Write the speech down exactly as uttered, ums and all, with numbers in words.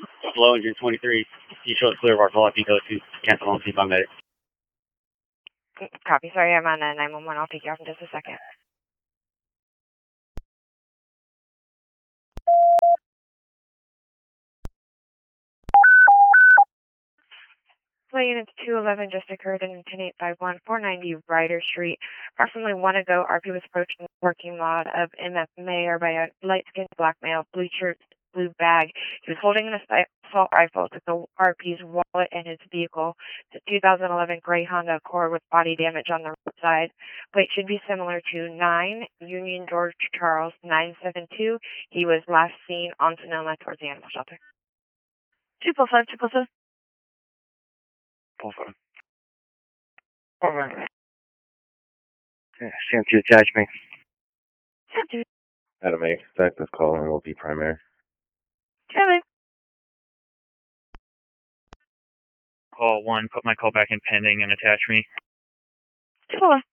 Buffalo Engine twenty-three. You show us clear of our call if you go to cancel on C five medic. Copy. Sorry, I'm on uh, nine one one. I'll take you off in just a second. Flight unit two eleven just occurred in ten eight five one, four ninety Ryder Street. Approximately one ago, R P was approaching the parking lot of M F Mayer by a light-skinned black male, blue shirt, blue bag. He was holding an assault rifle, took the R P's wallet and his vehicle. It's a two thousand eleven gray Honda Accord with body damage on the right side. Plate should be similar to nine Union George Charles nine seven two. He was last seen on Sonoma towards the animal shelter. Triple five, triple five. Pull phone. Over. Yeah, C M two attach me. Adam eight, expect this call and will be primary. Kevin. Call one, put my call back in pending and attach me. Two.